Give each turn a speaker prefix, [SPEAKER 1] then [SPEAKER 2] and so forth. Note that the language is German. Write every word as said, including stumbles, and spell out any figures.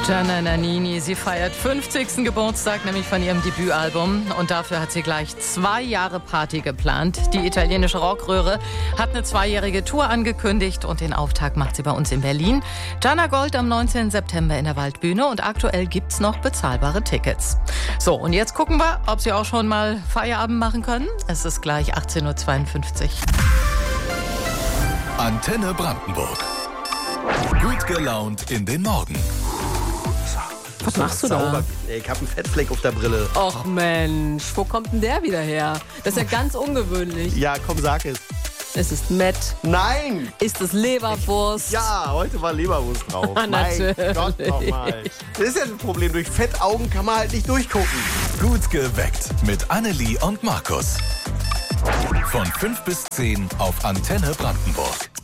[SPEAKER 1] Gianna Nannini, sie feiert fünfzigsten Geburtstag, nämlich von ihrem Debütalbum. Und dafür hat sie gleich zwei Jahre Party geplant. Die italienische Rockröhre hat eine zweijährige Tour angekündigt und den Auftakt macht sie bei uns in Berlin. Gianna Gold am neunzehnten September in der Waldbühne und aktuell gibt's noch bezahlbare Tickets. So, und jetzt gucken wir, ob Sie auch schon mal Feierabend machen können. Es ist gleich achtzehn Uhr zweiundfünfzig.
[SPEAKER 2] Antenne Brandenburg. Gut gelaunt in den Morgen.
[SPEAKER 1] Was machst du da?
[SPEAKER 3] Ich hab einen Fettfleck auf der Brille.
[SPEAKER 1] Och Mensch, wo kommt denn der wieder her? Das ist ja ganz ungewöhnlich.
[SPEAKER 3] Ja, komm, sag es.
[SPEAKER 1] Es ist Met.
[SPEAKER 3] Nein!
[SPEAKER 1] Ist es Leberwurst?
[SPEAKER 3] Ja, heute war Leberwurst drauf. Mein
[SPEAKER 1] Natürlich.
[SPEAKER 3] Gott nochmal. Das ist ja das Problem. Durch Fettaugen kann man halt nicht durchgucken.
[SPEAKER 2] Gut geweckt mit Annelie und Markus. Von fünf bis zehn auf Antenne Brandenburg.